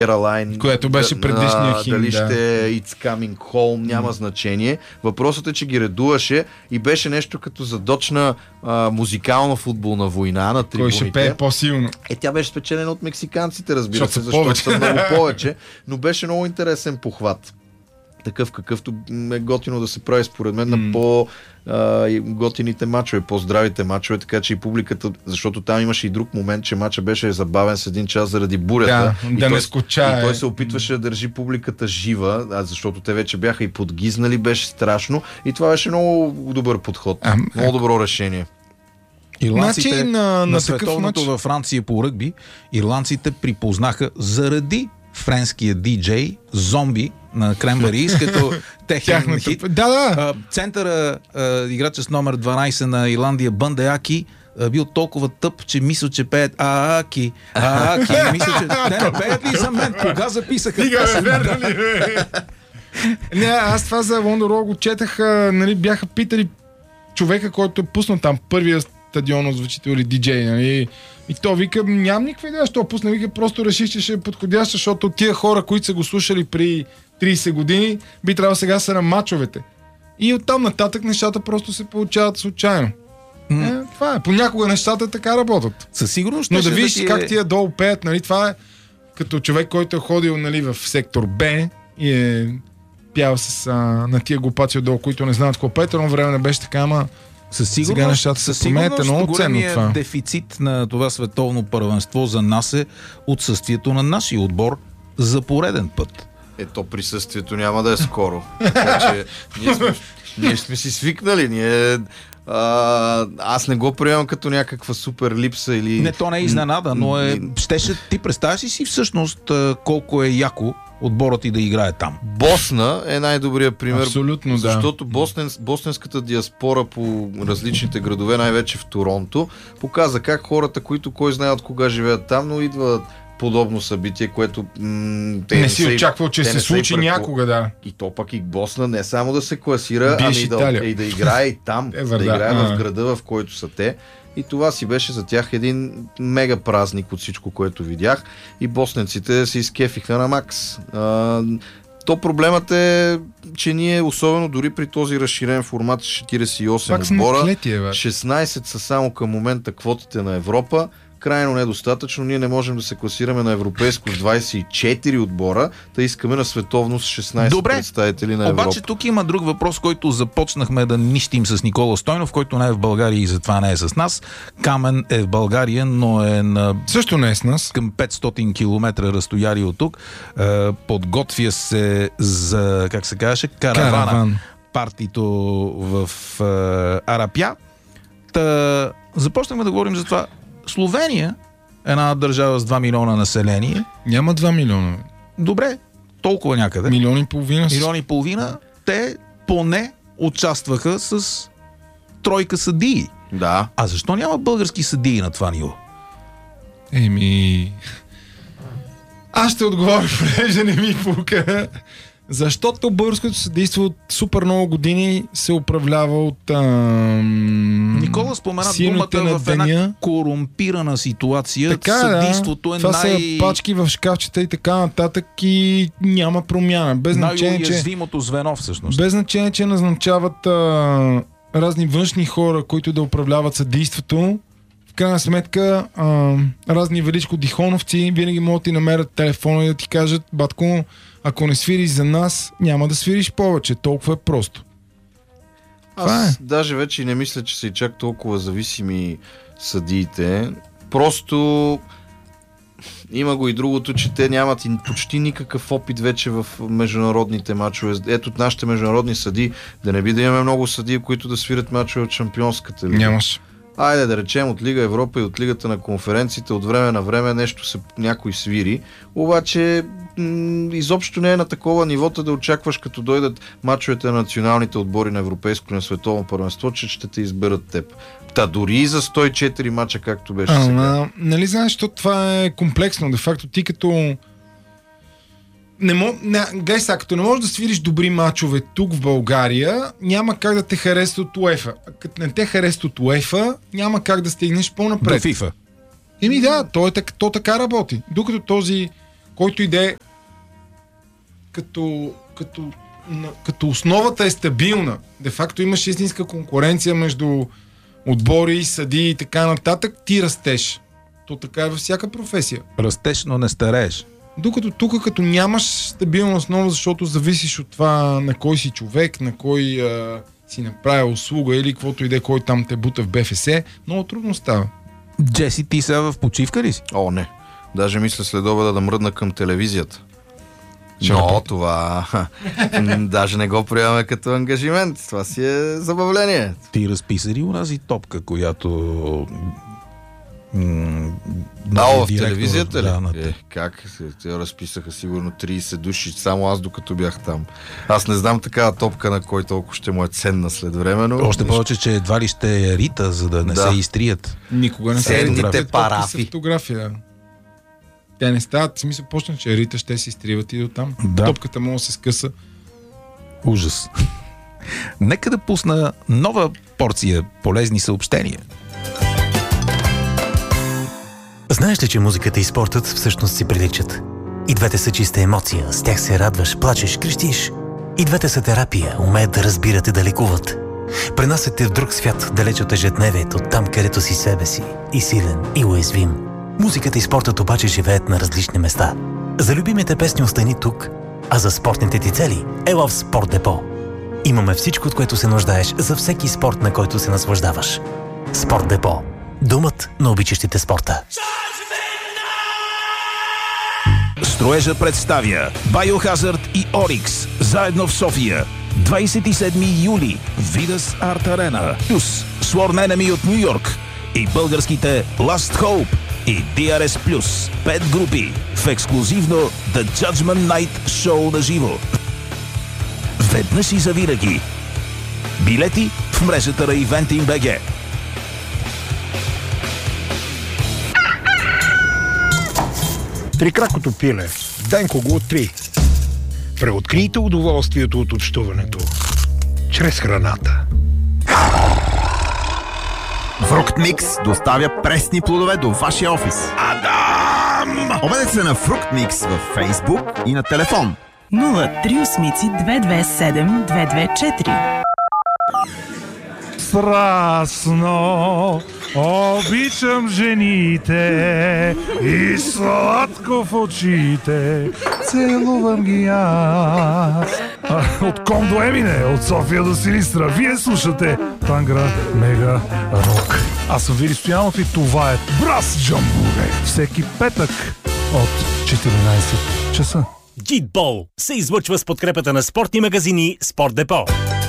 Caroline, което беше предишния химн. Дали ще It's Coming Home, няма значение. Въпросът е, че ги редуваше и беше нещо като задочна музикална футболна война на трибуните. Кой ще пее по-силно? Тя беше спечелена от мексиканците, разбира се, защото са много повече, но беше много интересен похват. Такъв какъвто е готино да се прави според мен на по-готините мачове, по-здравите мачове, така че и публиката, защото там имаше и друг момент, че мача беше забавен с 1 час заради бурята. Да не скучае. И той се опитваше да държи публиката жива, защото те вече бяха и подгизнали, беше страшно и това беше много добър подход. Много добро решение. Ирландците на световното във Франция по ръгби, ирландците припознаха заради френския диджей Зомби на Кренберийс като техен хит. Центъра, играча с номер 12 на Ирландия, Бандеаки, бил толкова тъп, че мисля, че пеят Ааки. Мисля, че те не пеят ли за мен? Кога записаха песен? Не, аз това за Лондон го четах, нали, бяха питали човека, който е пуснал там първия стадион озвучител или диджей, нали? И то вика, нямам никаква идея, що пусна, вика, просто реших, че ще е подходящ, защото тия хора, които са го слушали при 30 години, би трябвало сега са на мачовете. И оттам нататък нещата просто се получават случайно. Това е. Понякога нещата така работят. Със сигурност. Но да видиш как тия долу пеят, нали, това е като човек, който е ходил, нали, в сектор Б и е пял на тия глупаци отдолу, които не знаят какво пеят, но време не беше така, ама със сигурност големия дефицит на това световно първенство за нас е отсъствието на нашия отбор за пореден път. Ето присъствието няма да е скоро. Значи, ние сме си свикнали. Аз не го приемам като някаква супер липса или... Не, то не е изненада, но ти представяш ли си всъщност колко е яко отборът и да играе там? Босна е най-добрият пример. Абсолютно, да. Защото босненската диаспора по различните градове, най-вече в Торонто, показа как хората, които кой знае от кога живеят там, но идват подобно събитие, което не си очаквал, че се случи някога, да. И то пък и Босна не само да се класира, ами да играе и там, да играе в града, в който са те. И това си беше за тях един мега празник от всичко, което видях. И босненците се изкефиха на макс. То проблемът е, че ние, особено дори при този разширен формат с 48 отбора, 16 са само към момента квотите на Европа, крайно недостатъчно. Ние не можем да се класираме на европейско с 24 отбора, да искаме на световно с 16 представители на Европа. Обаче тук има друг въпрос, който започнахме да нищим с Никола Стойнов, който не е в България и затова не е с нас. Камен е в България, но е на... Също не е с нас. Към 500 км разстояние от тук. Подготвя се за, как се казваше, караван. Партито в Арапя. Започнахме да говорим за това. Словения, една държава с 2 милиона население. Няма 2 милиона. Добре, толкова някъде. Милион и половина. Те поне участваха с тройка съдии. Да. А защо няма български съдии на това ниво? Аз ще отговоря, понеже не ми пука. Защото българското съдейство от супер много години се управлява от Никола спомена думата в една корумпирана ситуация. Така, съдейството е това са пачки в шкафчета и така нататък и няма промяна. Без най-уязвимото звено всъщност. Без значение, че назначават разни външни хора, които да управляват съдейството. В крайна сметка разни величко-дихоновци винаги могат да ти намерят телефона и да ти кажат: батко, ако не свириш за нас, няма да свириш повече. Толкова е просто. Аз даже вече не мисля, че са и чак толкова зависими съдиите. Просто има го и другото, че те нямат почти никакъв опит вече в международните мачове. Ето нашите международни съдии, да не би да имаме много съдии, които да свирят мачове от Шампионската лига. Нямаш. Айде да речем от Лига Европа и от Лигата на конференциите, от време на време нещо някой свири, обаче изобщо не е на такова нивото да очакваш, като дойдат мачовете на националните отбори на европейско и на световно първенство, че ще те изберат теб. Та дори и за 104 мача, както беше сега. Нали знаеш, че това е комплексно. Де факто ти като като не можеш да свириш добри мачове тук в България, няма как да те харесат от УЕФА. А като не те харесат от УЕФА, няма как да стигнеш по-напред. До FIFA. То така работи. Докато този, който иде като основата е стабилна. Де-факто имаш истинска конкуренция между отбори, съдии и така нататък, ти растеш. То така е във всяка професия. Растеш, но не старееш. Докато тук, като нямаш стабилна основа, защото зависиш от това на кой си човек, на кой си направил услуга или каквото иде, кой там те бута в БФС, много трудно става. Джеси, ти сега в почивка ли си? О, не. Даже мисля следобеда да мръдна към телевизията. Но това даже не го приемаме като ангажимент. Това си е забавление. Ти разписа ли унази топка, която... в телевизията ли? Да, как? Те разписаха сигурно 30 души, само аз докато бях там. Аз не знам такава топка, на кой толкова ще му е ценна след време, но... Още повече, че едва ли ще е рита, за да не се изтрият. Никога не се ритат парафи. Фотография. Те не стават, в смисъл почна, че рита ще се изтриват и до там. Да. Топката може да се скъса. Ужас. Нека да пусна нова порция полезни съобщения. Знаеш ли, че музиката и спортът всъщност си приличат? И двете са чиста емоция, с тях се радваш, плачеш, крещиш. И двете са терапия, умеят да разбират и да лекуват. Пренасят те в друг свят, далеч от ежедневието, там където си себе си, и силен, и уязвим. Музиката и спортът обаче живеят на различни места. За любимите песни остани тук, а за спортните ти цели ела в Спорт Депо. Имаме всичко, от което се нуждаеш за всеки спорт, на който се наслаждаваш. Спорт Депо. Домът на обичащите спорта. Строежа представя Biohazard и Oryx заедно в София. 27 юли Видас Арт Арена плюс Sworn Enemy от Ню Йорк и българските Last Hope и DRS Plus 5 групи в ексклузивно The Judgment Night шоу на живо. Веднъж и завинаги. Билети в мрежата на Eventim.bg. Трикракото пиле. Денко го от 3. Преоткрийте удоволствието от общуването. Чрез храната. Фруктмикс доставя пресни плодове до вашия офис. Адам! Обадете се на Фруктмикс във Фейсбук и на телефон 038-227-224. Страстно обичам жените и сладко в очите целувам ги аз. От Ком до Емине, от София до Силистра, вие слушате Тангра Мега Рок. Аз съм Вили Стоянов и това е Брас Джамбуре. Всеки петък от 14 часа. Джитбол се излъчва с подкрепата на спортни магазини Спорт Депо.